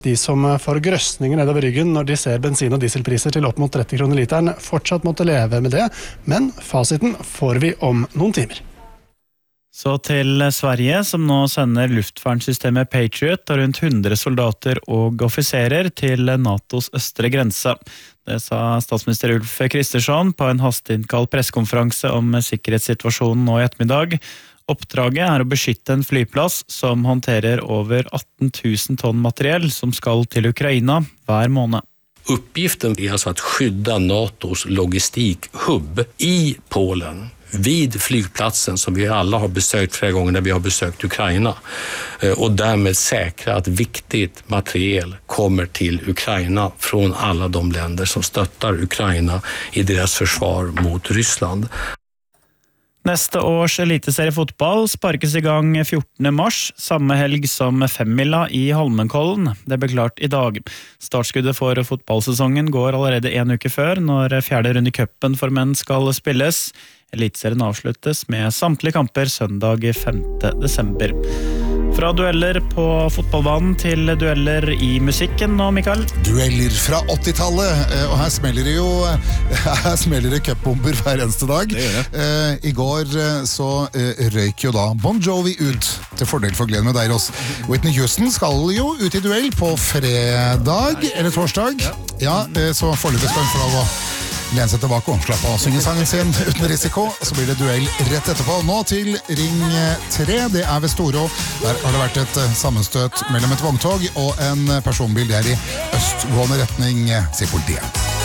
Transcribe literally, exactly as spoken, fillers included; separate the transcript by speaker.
Speaker 1: De som får grøsninger nedover ryggen når de ser bensin- og dieselpriser til opp mot tretti kroner literen, fortsatt måtte leve med det, men fasiten får vi om noen timer.
Speaker 2: Så til Sverige, som nå sender luftfartssystemet Patriot og rundt hundre soldater og offiserer til NATOs østre grense. Det sa statsminister Ulf Kristersson på en hasteinnkalt pressekonferanse om sikkerhetssituasjonen nå i ettermiddag. Oppdraget er å beskytte en flyplass som håndterer over atten tusen tonn materiell som skal til Ukraina hver måned.
Speaker 3: Uppgiften är alltså att skydda NATOs logistikhubb i Polen vid flygplatsen som vi alla har besökt flera gånger när vi har besökt Ukraina och därmed säkra att viktigt materiel kommer till Ukraina från alla de länder som stöttar Ukraina i deras försvar mot Ryssland.
Speaker 2: Neste års eliteseriefotball sparkes i gang fjortende mars, samme helg som femmila i Holmenkollen. Det ble klart i dag. Startskuddet for fotballsesongen går allerede en uke før, når fjerde runde i cupen for menn skal spilles. Eliteserien avsluttes med samtlige kamper søndag femte desember. Fra dueller på fotballbanen til dueller i musikken nå, Mikael.
Speaker 4: Dueller fra åttitallet, og her smeller det jo her smeller det cupbomber hver eneste dag.
Speaker 2: Det gjør det.
Speaker 4: I går så røyk jo da Bon Jovi ut til fordel for Glenn Medeiros. Whitney Houston skal jo ut i duell på fredag, eller torsdag. Ja, så foreløpig skal hun få lov å lene seg tilbake og slappe av å synge sangen sin uten risiko, så blir det duell rett etterpå. Nå til ring tre, det er ved Storå. Der har det vært et sammenstøt mellom et vogntog og en personbil der i østgående retning, sier politiet.